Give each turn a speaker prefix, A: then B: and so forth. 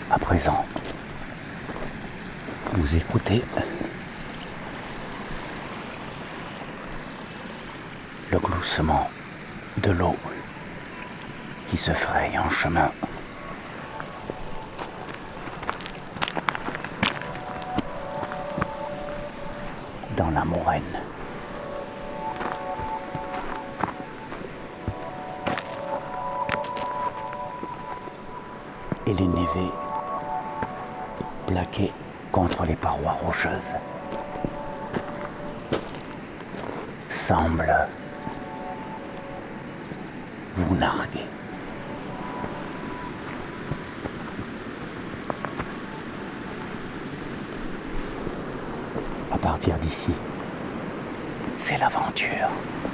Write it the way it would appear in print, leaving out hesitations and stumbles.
A: À présent, vous écoutez le gloussement de l'eau qui se fraye en chemin. Dans la moraine. Et les névés plaqués contre les parois rocheuses semblent vous narguer. À partir d'ici, c'est l'aventure.